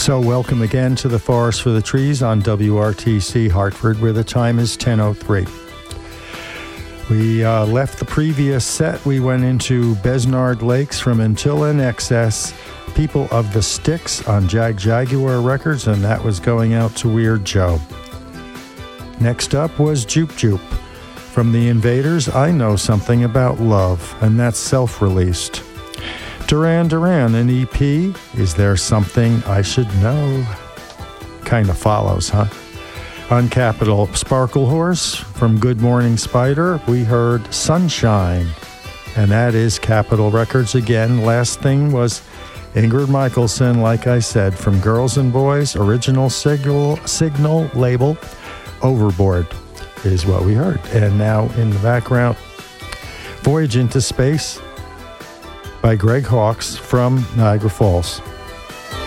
So welcome again to the Forest for the Trees on WRTC Hartford, where the time is 10:03. We left the previous set. We went into Besnard Lakes from Antilla in Excess, People of the Sticks on Jaguar Records, and that was going out to Weird Joe. Next up was Joop Joop from the Invaders, I Know Something About Love, and that's self-released. Duran Duran, an EP, Is There Something I Should Know? Kind of follows, huh? On Capitol, Sparkle Horse from Good Morning Spider, we heard Sunshine, and that is Capitol Records again. Last thing was Ingrid Michaelson, like I said, from Girls and Boys, original signal label, Overboard is what we heard. And now in the background, Voyage into Space by Greg Hawkes from Niagara Falls.